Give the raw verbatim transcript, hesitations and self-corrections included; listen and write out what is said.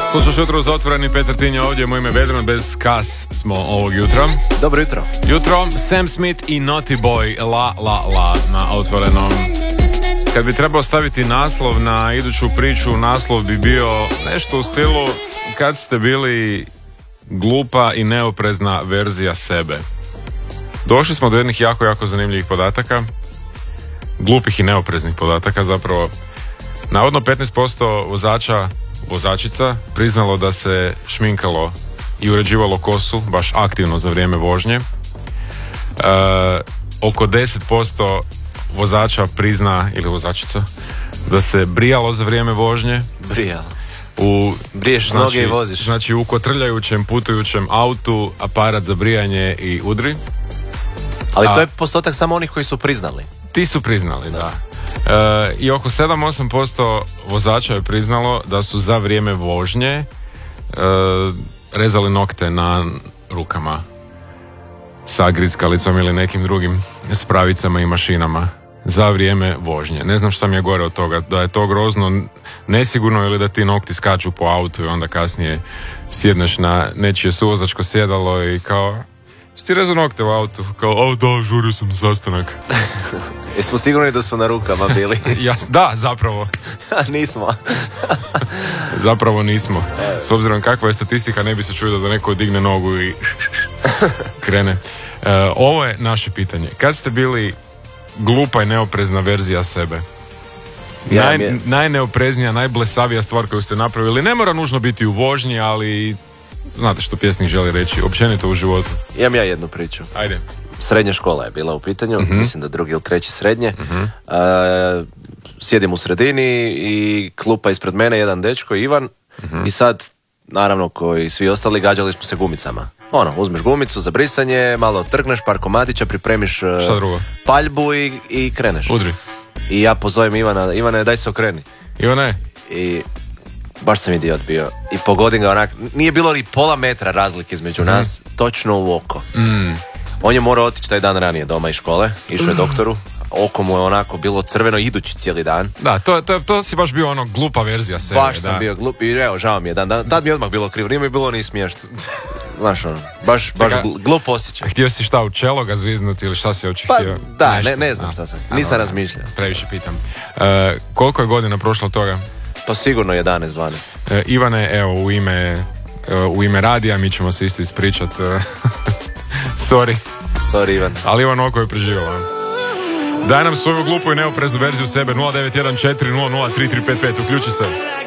Slušaš Jutro uz otvoreni, Petar Tinja ovdje, moje ime Vedran, bez kas smo ovog jutra. Dobro jutro. Jutro, Sam Smith i Naughty Boy, La La La na otvorenom. Kad bi trebao staviti naslov na iduću priču, naslov bi bio nešto u stilu kad ste bili glupa i neoprezna verzija sebe. Došli smo do jednih jako, jako zanimljivih podataka. Glupih i neopreznih podataka, zapravo. Navodno petnaest posto vozača, vozačica priznalo da se šminkalo i uređivalo kosu baš aktivno za vrijeme vožnje. E, oko deset posto vozača prizna, ili vozačica, da se brijalo za vrijeme vožnje. Brijalo. U, Briješ znači, noge i voziš. Znači u kotrljajućem, putujućem autu, aparat za brijanje i udri. Ali A, to je postotak samo onih koji su priznali. Ti su priznali, da. da. E, I oko sedam do osam posto vozača je priznalo da su za vrijeme vožnje e, rezali nokte na rukama sa grickalicom ili nekim drugim spravicama i mašinama za vrijeme vožnje. Ne znam šta mi je gore od toga, da je to grozno nesigurno ili da ti nokti skaču po autu i onda kasnije sjedneš na nečije suvozačko sjedalo i kao... Ti rezu nokte u autu, kao, o da, žurio sam na sastanak. Jesmo sigurni da su na rukama bili? ja, da, zapravo. Nismo. Zapravo nismo. S obzirom kakva je statistika, ne bi se čuo da neko digne nogu i krene. E, ovo je naše pitanje. Kad ste bili glupa i neoprezna verzija sebe? Ja, Naj, je... najneopreznija, najblesavija stvar koju ste napravili. Ne mora nužno biti u vožnji, ali... Znate što pjesnik želi reći, općenito u životu. Imam ja jednu priču. Ajde. Srednja škola je bila u pitanju, uh-huh. mislim da drugi ili treći srednje. Uh-huh. Uh, sjedim u sredini i klupa ispred mene jedan dečko, Ivan, uh-huh. i sad, naravno, koji svi ostali, gađali smo se gumicama. Ono, uzmeš gumicu za brisanje, malo trgneš par komadića, pripremiš uh, paljbu i, i kreneš. Udri. I ja pozovem Ivana, Ivane, daj se okreni. Ivane. I... baš sam idiot bio. I pogodim ga onak, nije bilo ni pola metra razlike između mm. nas, točno u oko. Mm. On je morao otići taj dan ranije doma iz škole, išao je doktoru, oko mu je onako bilo crveno idući cijeli dan. Da, to, to, to si baš bio ono glupa verzija sebe. Baš sam da. bio glup i evo, žao mi je dan, dan. Tad mi je odmah bilo krivo, nije mi bilo ni smiješno. Znaš ono, baš, baš Teka, glup osjećaj. Htio si šta u čelo ga zviznuti ili šta si očekivao? Pa da, ne, ne znam šta sam, nisam a, razmišljao. Previše pitam. Uh, koliko je godina prošlo od toga? Pa sigurno jedanaest dvanaest. E, Ivane, evo, u ime, u ime radija mi ćemo se isto ispričat. Sorry. Sorry, Ivan. Ali Ivan oko je preživjela. Daj nam svoju glupu i neopreznu verziju sebe. Nula devet jedan četiri nula nula tri tri pet pet. Uključi se.